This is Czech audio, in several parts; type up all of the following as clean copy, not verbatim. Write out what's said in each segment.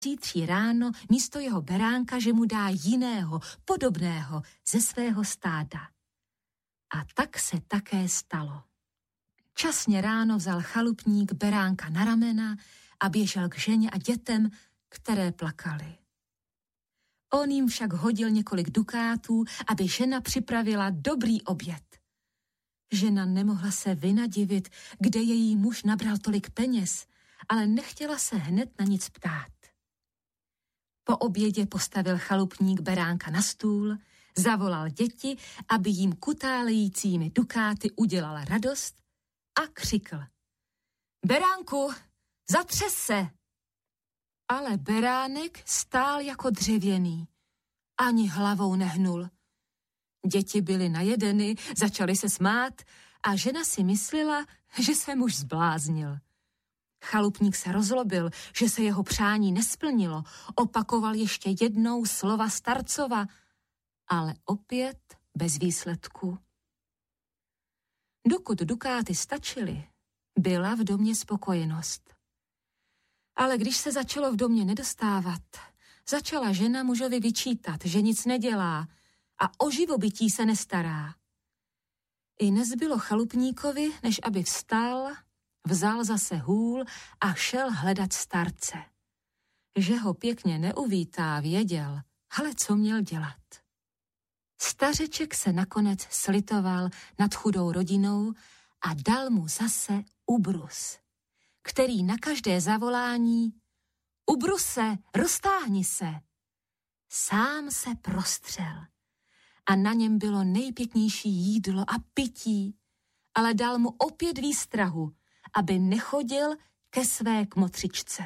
zítří ráno místo jeho beránka, že mu dá jiného, podobného ze svého stáda. A tak se také stalo. Časně ráno vzal chalupník beránka na ramena a běžel k ženě a dětem, které plakaly. On jim však hodil několik dukátů, aby žena připravila dobrý oběd. Žena nemohla se vynadivit, kde její muž nabral tolik peněz, ale nechtěla se hned na nic ptát. Po obědě postavil chalupník beránka na stůl, zavolal děti, aby jim kutálejícími dukáty udělal radost a křikl: Beránku, zatřes se! Ale beránek stál jako dřevěný. Ani hlavou nehnul. Děti byly najedeny, začaly se smát a žena si myslela, že se muž zbláznil. Chalupník se rozlobil, že se jeho přání nesplnilo, opakoval ještě jednou slova starcova, ale opět bez výsledku. Dokud dukáty stačily, byla v domě spokojenost. Ale když se začalo v domě nedostávat, začala žena mužovi vyčítat, že nic nedělá a o živobytí se nestará. I nezbylo chalupníkovi, než aby vstal, vzal zase hůl a šel hledat starce. Že ho pěkně neuvítá, věděl, ale co měl dělat. Stařeček se nakonec slitoval nad chudou rodinou a dal mu zase ubrus, který na každé zavolání Ubruse, roztáhni se, sám se prostřel a na něm bylo nejpěknější jídlo a pití, ale dal mu opět výstrahu, aby nechodil ke své kmotřičce.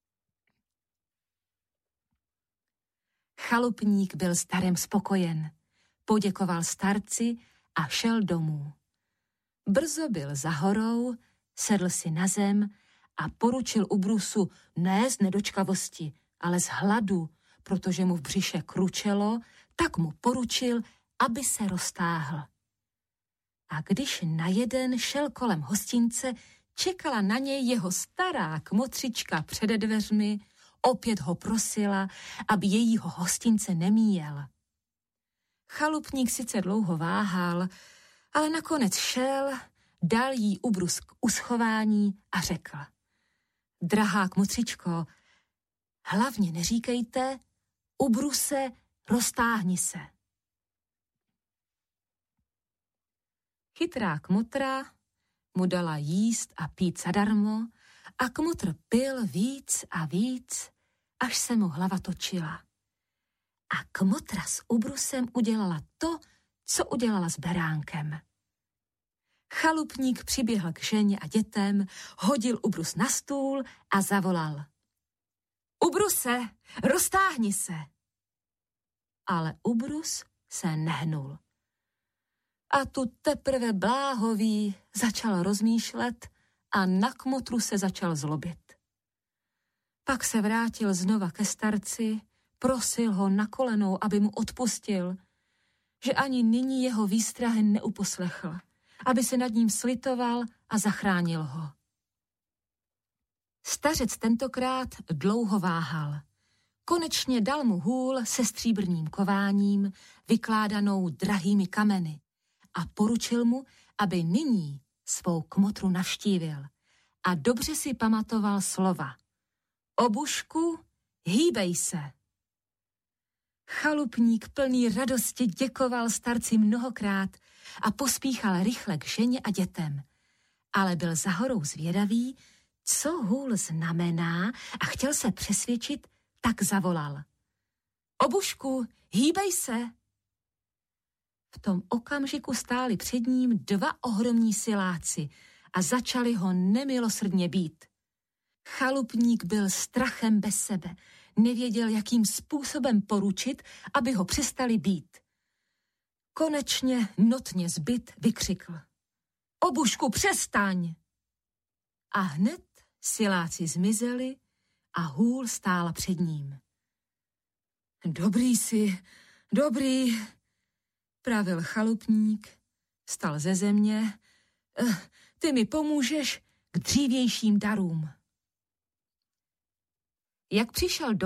Chalupník byl s darem spokojen, poděkoval starci a šel domů. Brzo byl za horou, sedl si na zem a poručil ubrusu ne z nedočkavosti, ale z hladu, protože mu v břiše kručelo, tak mu poručil, aby se roztáhl. A když na jeden šel kolem hostince, čekala na něj jeho stará kmotřička před dveřmi, opět ho prosila, aby jejího hostince nemíjel. Chalupník sice dlouho váhal, ale nakonec šel, dal jí ubrus k uschování a řekl: Drahá kmotřičko, hlavně neříkejte, ubruse, roztáhni se. Chytrá kmotra mu dala jíst a pít zadarmo a kmotr pil víc a víc, až se mu hlava točila. A kmotra s ubrusem udělala to, co udělala s beránkem. Chalupník přiběhl k ženě a dětem, hodil ubrus na stůl a zavolal: Ubruse, roztáhni se! Ale ubrus se nehnul. A tu teprve bláhový začal rozmýšlet a na kmotru se začal zlobit. Pak se vrátil znova ke starci, prosil ho na kolenou, aby mu odpustil, že ani nyní jeho výstrahy neuposlechl, aby se nad ním slitoval a zachránil ho. Stařec tentokrát dlouho váhal. Konečně dal mu hůl se stříbrným kováním, vykládanou drahými kameny, a poručil mu, aby nyní svou kmotru navštívil a dobře si pamatoval slova: Obušku, hýbej se. Chalupník plný radosti děkoval starci mnohokrát a pospíchal rychle k ženě a dětem, ale byl za horou zvědavý, co hůl znamená, a chtěl se přesvědčit, tak zavolal: Obušku, hýbej se. V tom okamžiku stáli před ním dva ohromní siláci a začali ho nemilosrdně bít. Chalupník byl strachem bez sebe, nevěděl, jakým způsobem poručit, aby ho přestali bít. Konečně notně zbyt vykřikl: Obušku, přestaň! A hned siláci zmizeli a hůl stál před ním. Dobrý jsi, dobrý, pravil chalupník, vstal ze země. Ty mi pomůžeš k dřívějším darům. Jak přišel